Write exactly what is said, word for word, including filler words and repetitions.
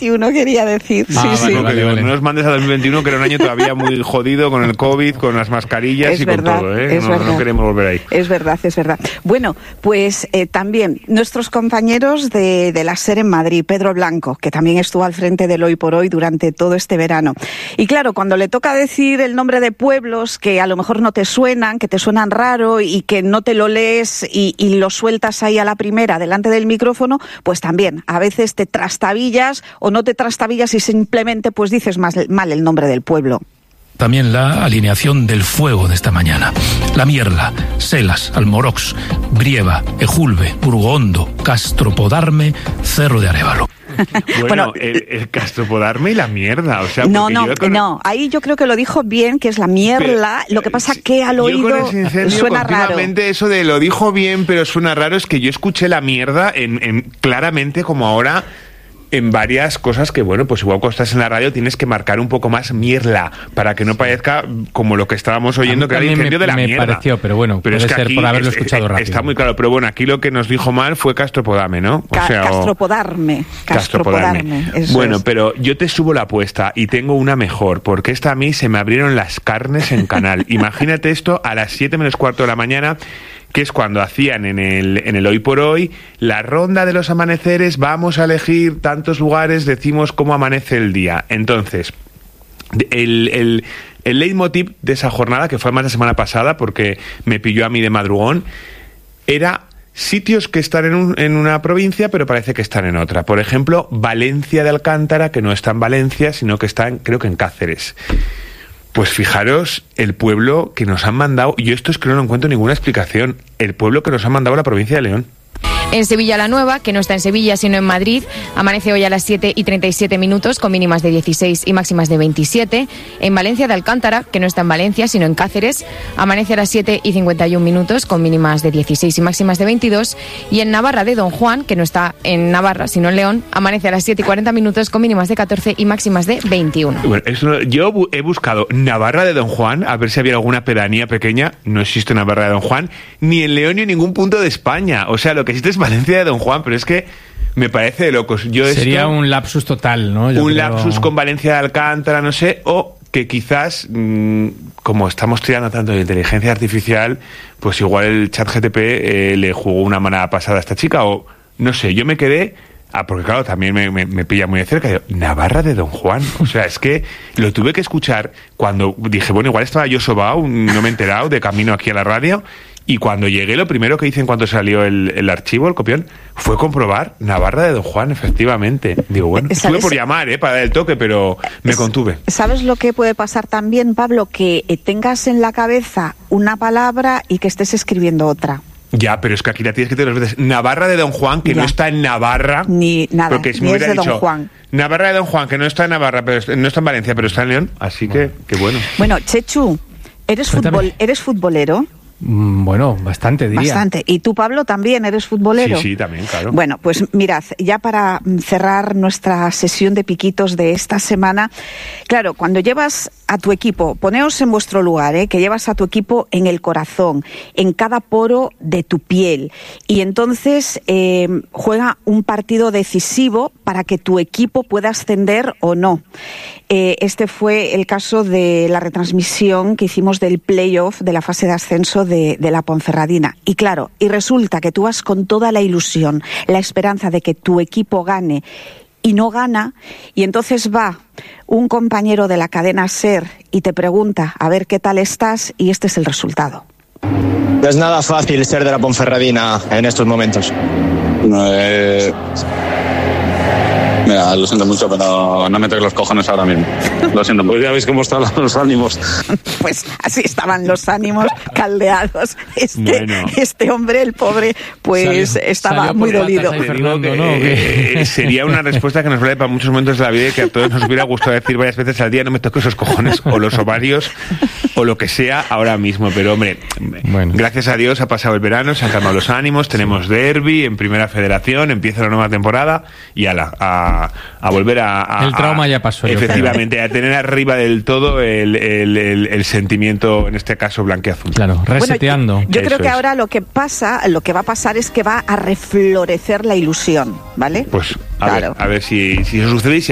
veintiuno quería decir. Ah, sí, vale, sí. vale, Vale, vale. No nos mandes a dos mil veintiuno, que era un año todavía muy jodido con el COVID, con las mascarillas Es y verdad, con todo, ¿eh? es No, verdad. no queremos volver ahí. Es verdad, es verdad. Bueno, pues eh, también nuestros compañeros de, de la SER en Madrid, Pedro Blanco, que también estuvo al frente del Hoy por Hoy durante todo este verano. Y claro, cuando le toca decir el nombre de pueblos que a lo mejor no te suenan, que te suenan raro y que no te lo lees y, y lo sueltas ahí a la primera delante del micrófono, pues también a veces te trastabillas o no te trastabillas y simplemente pues dices más, mal el nombre del pueblo. También la alineación del fuego de esta mañana. La Mierla, Selas, Almorox, Brieva, Ejulbe, Burgondo, Castropodarme, Cerro de Arévalo. Bueno, Bueno, el, el Castropodarme y la mierda, o sea... No, porque no, yo con- no. Ahí yo creo que lo dijo bien, que es la mierla. Pero, Lo que pasa eh, que al yo oído con ese incendio, suena raro. continuamente eso de lo dijo bien, pero suena raro, es que yo escuché la mierda en, en claramente como ahora en varias cosas que, bueno, pues igual cuando estás en la radio tienes que marcar un poco más mierda para que no parezca como lo que estábamos oyendo, que era el también incendio me- de la me mierda. pareció, pero bueno, puede es que ser aquí por haberlo es- escuchado es- rápido. Está muy claro, pero bueno, aquí lo que nos dijo mal fue Castropodame, ¿no? O Ca- sea, o- castropodarme. Castropodarme. eso Bueno, es. pero yo te subo la apuesta y tengo una mejor, porque esta a mí se me abrieron las carnes en canal. Imagínate esto a las siete menos cuarto de la mañana, que es cuando hacían en el, en el Hoy por Hoy la ronda de los amaneceres, vamos a elegir tantos lugares, decimos cómo amanece el día. Entonces, el, el, el leitmotiv de esa jornada, que fue más la semana pasada, porque me pilló a mí de madrugón, era sitios que están en, un, en una provincia, pero parece que están en otra. Por ejemplo, Valencia de Alcántara, que no está en Valencia, sino que está, en, creo que en Cáceres. Pues fijaros el pueblo que nos han mandado, yo esto es que no lo encuentro ninguna explicación, el pueblo que nos ha mandado la provincia de León. En Sevilla la Nueva, que no está en Sevilla sino en Madrid, amanece hoy a las siete y treinta y siete minutos con mínimas de dieciséis y máximas de veintisiete. En Valencia de Alcántara, que no está en Valencia sino en Cáceres, amanece a las siete y cincuenta y un minutos con mínimas de dieciséis y máximas de veintidós. Y en Navarra de Don Juan, que no está en Navarra sino en León, amanece a las siete y cuarenta minutos con mínimas de catorce y máximas de veintiuno. Bueno, eso, yo bu- he buscado Navarra de Don Juan, a ver si había alguna pedanía pequeña, no existe Navarra de Don Juan, ni en León ni en ningún punto de España, o sea, lo que existe es Valencia de Don Juan, pero es que me parece de locos. Yo Sería esto, un lapsus total, ¿no? Yo un creo- lapsus con Valencia de Alcántara, no sé, o que quizás, mmm, como estamos tirando tanto de inteligencia artificial, pues igual el chat G T P eh, le jugó una mala pasada a esta chica, o no sé, yo me quedé... Ah, porque claro, también me, me, me pilla muy de cerca. Yo, Navarra de Don Juan. O sea, es que lo tuve que escuchar cuando dije, bueno, igual estaba yo sobao, no me he enterado, de camino aquí a la radio. Y cuando llegué, lo primero que hice en cuanto salió el, el archivo, el copión, fue comprobar Navarra de Don Juan, efectivamente. Digo, bueno, ¿Sabes? estuve por llamar, ¿eh? Para dar el toque, pero me contuve. ¿Sabes lo que puede pasar también, Pablo? Que eh, tengas en la cabeza una palabra y que estés escribiendo otra. Ya, pero es que aquí la tienes que tener dos veces. Navarra de Don Juan, que Ya. no está en Navarra. Ni nada, Porque si ni me es hubiera de Don dicho, Juan. Navarra de Don Juan, que no está en Navarra, pero est- no está en Valencia, pero está en León. Así que, qué bueno. Bueno, Chechu, ¿eres, Cuéntame. futbol, ¿eres futbolero? Mm, Bueno, bastante, diría. Bastante. ¿Y tú, Pablo, también eres futbolero? Sí, sí, también, claro. Bueno, pues mirad, ya para mm, cerrar nuestra sesión de piquitos de esta semana, claro, cuando llevas a tu equipo, poneos en vuestro lugar, ¿eh? Que llevas a tu equipo en el corazón, en cada poro de tu piel, y entonces eh, juega un partido decisivo para que tu equipo pueda ascender o no. Eh, este fue el caso de la retransmisión que hicimos del playoff de la fase de ascenso de, de la Ponferradina. Y claro, y resulta que tú vas con toda la ilusión, la esperanza de que tu equipo gane y no gana, y entonces va un compañero de la cadena SER y te pregunta a ver qué tal estás, y este es el resultado. No es nada fácil ser de la Ponferradina en estos momentos. No, eh... Mira, lo siento mucho, pero no me toques los cojones ahora mismo. Lo siento, pues ya veis cómo están los ánimos. Pues así estaban los ánimos caldeados. Este, Bueno. este hombre, el pobre, pues Salió- estaba salió muy por patas dolido. ahí. Te digo Fernando, que, ¿no? eh, ¿Qué? sería una respuesta que nos vale para muchos momentos de la vida y que a todos nos hubiera gustado decir varias veces al día, no me toques esos cojones o los ovarios o lo que sea ahora mismo. Pero hombre, Bueno. gracias a Dios ha pasado el verano, se han calmado los ánimos, tenemos derbi en Primera Federación, empieza la nueva temporada y ala, a, a volver a, a- El trauma a- ya pasó, yo efectivamente, a tener arriba del todo el, el, el, el sentimiento, en este caso blanqueazul. Claro, reseteando. Bueno, yo, yo creo Eso que es. ahora lo que pasa, lo que va a pasar es que va a reflorecer la ilusión, ¿vale? Pues a Claro. ver, a ver si, si eso sucede y si